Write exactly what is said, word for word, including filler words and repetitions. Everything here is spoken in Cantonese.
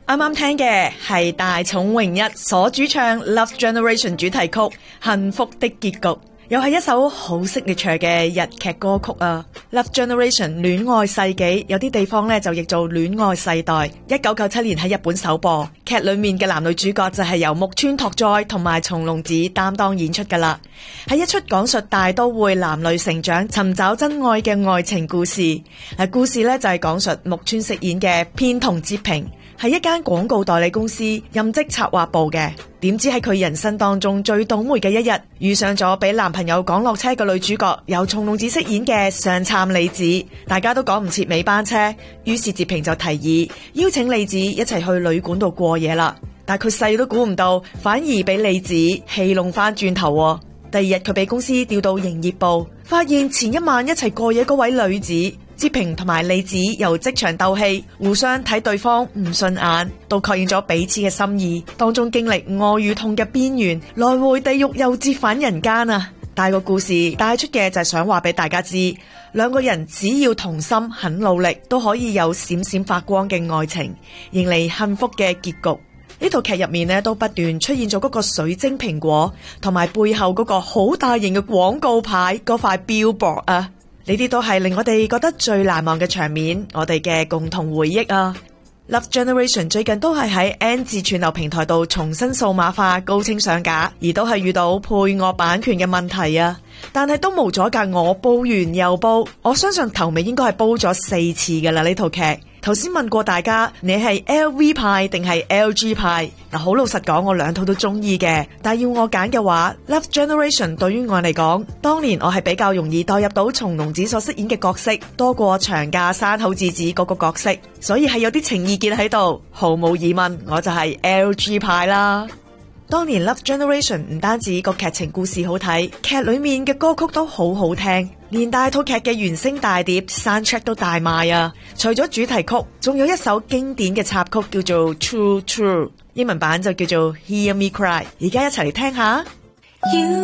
啱啱聽嘅係大冢榮一所主唱《Love Generation》主題曲《幸福的結局》，又係一首好signature嘅日劇歌曲啊！《Love Generation》戀愛世紀，有啲地方咧就譯做戀愛世代。一九九七年喺日本首播，劇裏面嘅男女主角就係由木村拓哉同埋松隆子擔當演出噶啦，係一出講述大都會男女成長、尋找真愛嘅愛情故事。誒，故事咧就係講述木村飾演嘅片桐哲平。係一間廣告代理公司任職策劃部嘅，點知喺佢人生當中最倒霉嘅一日，遇上咗俾男朋友趕落車嘅女主角，由松隆子飾演嘅上杉莉子。大家都趕唔切尾班車，於是哲平就提議邀請莉子一齊去旅館度過夜啦。但佢細都估唔到，反而俾莉子戲弄翻轉頭。第二日佢俾公司調到營業部，發現前一晚一齊過夜嗰位女子哲平同埋莉子由職場鬥氣，互相睇對方唔順眼，到確認咗彼此嘅心意，當中經歷愛與痛嘅邊緣，來回地獄又折返人間啊！大個故事帶出嘅就係想話俾大家知，兩個人只要同心肯努力，都可以有閃閃發光嘅愛情，迎嚟幸福嘅結局。呢套劇入面咧都不斷出現咗嗰個水晶蘋果，同埋背後嗰個好大型嘅廣告牌嗰塊 billboard 啊！呢啲都係令我哋覺得最難忘嘅場面，我哋嘅共同回憶啊！ Love Generation 最近都係喺 N 字串流平台度重新數碼化高清上架，而都係遇到配樂版權嘅問題啊！但係都冇阻隔我煲完又煲，我相信頭尾應該係煲咗四次噶啦呢套劇。頭先問過大家，你係 L V 派定係 L G 派？嗱，好老實講，我兩套都中意嘅。但係要我揀嘅話， Love Generation 對於我嚟講，當年我係比較容易代入到松隆子所飾演嘅角色，多過長架山口智子嗰個角色，所以係有啲情意結喺度。毫無疑問，我就係 L G 派啦。當年 Love Generation 唔單止個劇情故事好睇，劇裏面嘅歌曲都好好聽，連大套劇嘅原聲大碟 soundtrack 都大賣啊！除咗主題曲，仲有一首經典嘅插曲叫做 True True， 英文版就叫做 Hear Me Cry， 而家一齊嚟聽下。You